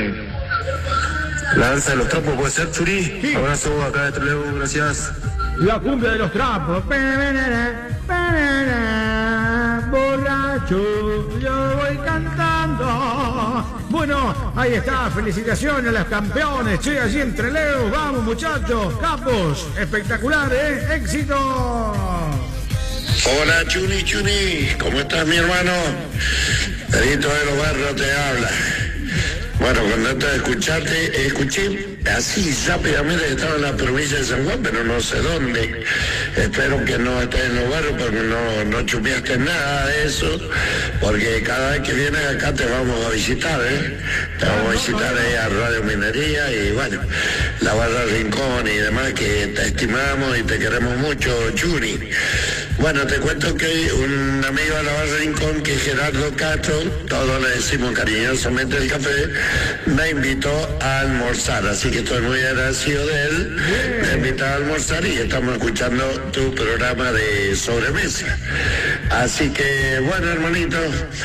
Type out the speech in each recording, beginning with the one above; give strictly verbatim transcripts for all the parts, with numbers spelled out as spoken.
de la danza de los trapos, ¿puede ser, Churi? Sí. Abrazo acá de Trelew, gracias. La cumbia de los trapos. Borracho, yo voy cantando. Bueno, ahí está, felicitaciones a los campeones, che, allí en Trelew, vamos muchachos, capos, espectacular, ¿eh? ¡Éxito! Hola Chuni Chuni, ¿cómo estás mi hermano? Pedrito de los Barros te habla. Bueno, contento de escucharte, escuché así rápidamente que estaba en la provincia de San Juan, pero no sé dónde. Espero que no estés en los barrios porque no, no chupeaste nada de eso, porque cada vez que vienes acá te vamos a visitar, ¿eh? Te vamos a visitar ahí a Radio Minería y bueno, la Barra Rincón y demás, que te estimamos y te queremos mucho, Chuni. Bueno, te cuento que un amigo de la Barra Rincón, que es Gerardo Castro, todos le decimos cariñosamente el café, me invitó a almorzar, así que estoy muy agradecido de él, me invitó a almorzar y estamos escuchando tu programa de sobremesa. Así que, bueno, hermanito,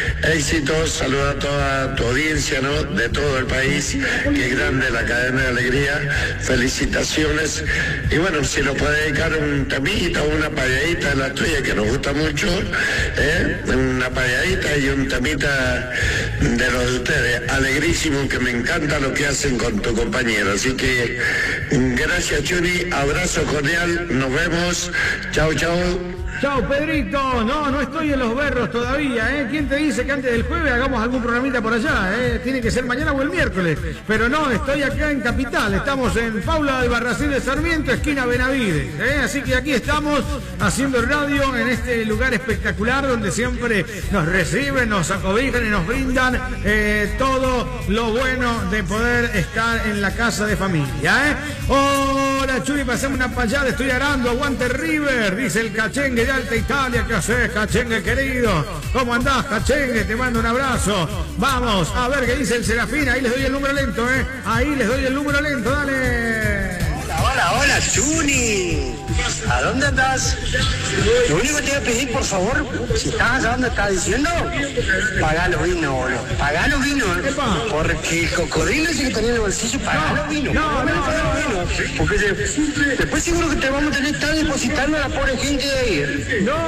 éxitos, saluda a toda tu audiencia, ¿no?, de todo el país, qué grande la cadena de alegría, felicitaciones, y bueno, si nos puede dedicar un temita o una payadita de la tuya que nos gusta mucho, ¿eh? Una payadita y un temita de los de ustedes, alegrísimo, que me encanta lo que hacen con tu compañero, así que gracias Chuni, abrazo cordial, nos vemos, chao chao. Chao, Pedrito. No, no estoy en los berros todavía, ¿eh? ¿Quién te dice que antes del jueves hagamos algún programita por allá, eh? Tiene que ser mañana o el miércoles. Pero no, estoy acá en Capital. Estamos en Paula Albarracín de Sarmiento, esquina Benavides, ¿eh? Así que aquí estamos haciendo radio en este lugar espectacular donde siempre nos reciben, nos acobijan y nos brindan eh, todo lo bueno de poder estar en la casa de familia, ¿eh? Hola, Churi, pasemos una payada. Estoy arando, aguante River, dice el Cachengue de Alta Italia. ¿Qué haces, Cachengue querido? ¿Cómo andás, Cachengue? Te mando un abrazo. Vamos a ver qué dice el Serafín. Ahí les doy el número lento, ¿eh? Ahí les doy el número lento, dale. Hola, hola, hola, Chuni. ¿A dónde andás? Lo único que te voy a pedir, por favor, si estás allá donde estás diciendo, pagá los vinos, boludo. Pagá los vinos, ¿eh? Porque el cocodrilo ese que tenía en el bolsillo, pagá los vinos. No, no, no. Porque se, después seguro que te vamos a tener que estar depositando a la pobre gente de ahí. No.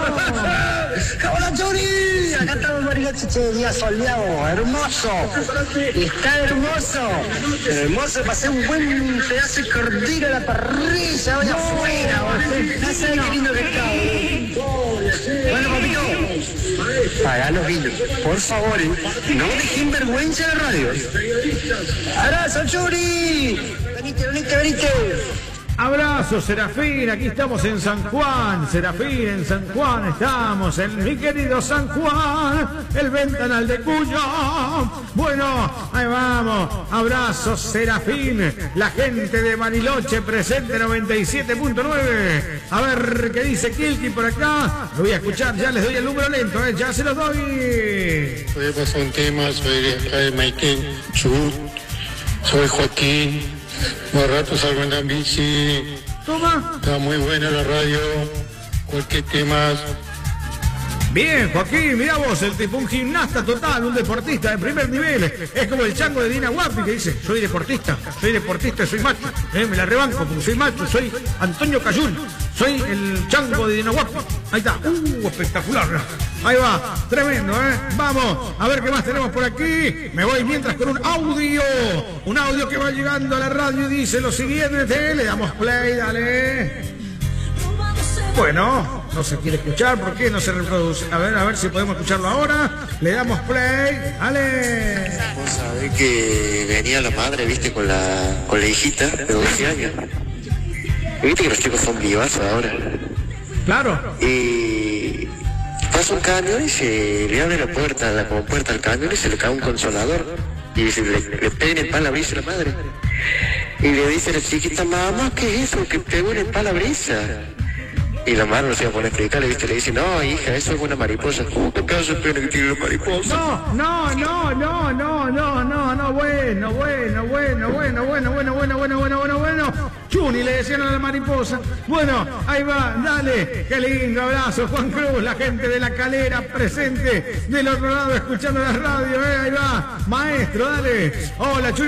¡Hola, Churi! Acá estamos, Marigachi, este día soleado, hermoso. Está hermoso. Hermoso, pasé un buen pedazo de cordero a la parrilla, vaya afuera, boludo. No sabes qué lindo que está, boludo. Bueno, papito, pagá los vinos, por favor, ¿eh? No dejen vergüenza de la radio. ¡Abrazo, Churi! Venite, venite, venite. Abrazo, Serafín, aquí estamos en San Juan, Serafín, en San Juan estamos, en mi querido San Juan, el ventanal de Cuyo. Bueno, ahí vamos, abrazo, Serafín, la gente de Bariloche presente noventa y siete punto nueve. A ver qué dice Kilky por acá, lo voy a escuchar, ya les doy el número lento, ¿eh? Ya se los doy. Soy pasar un tema, soy de acá de Maitén, Chubut, soy Joaquín. Más rato salgo en la bici. Toma. Está muy buena la radio. Cualquier tema. Bien, Joaquín, mirá vos, el tipo, un gimnasta total, un deportista de primer nivel. Es como el chango de Dina Guapi que dice, soy deportista, soy deportista, soy macho. Eh, me la rebanco porque soy macho, soy Antonio Cayul, soy el chango de Dina Guapi. Ahí está, uh, espectacular. Ahí va, tremendo, ¿eh? Vamos, a ver qué más tenemos por aquí. Me voy mientras con un audio, un audio que va llegando a la radio y dice lo siguiente, le damos play, dale. Bueno, no se quiere escuchar, ¿por qué no se reproduce? A ver, a ver si podemos escucharlo ahora. Le damos play, dale. Vos sabés que venía la madre, viste, con la, con la hijita de doce años. Viste que los chicos son vivazos ahora. Claro. Y pasa un camión y se le abre la puerta, la como puerta al camión y se le cae un consolador. Y se le, le pega en el palabrisa a la madre. Y le dice a la chiquita, mamá, ¿qué es eso? Que pegó en el palabrisa. Y la madre no se va a poner a explicarle, ¿viste? Le dice, no, hija, eso es una mariposa. Uh, ¿qué pedazo de pena que tiene la mariposa? No, no, no, no, no, no, no, no, bueno, bueno, bueno, bueno, bueno, bueno, bueno, bueno, bueno, bueno, bueno. Chuni le decían a la mariposa. Bueno, ahí va, dale. Qué lindo abrazo, Juan Cruz, la gente de La Calera presente del otro lado escuchando la radio, eh, ahí va. Maestro, dale. Hola, Chuni.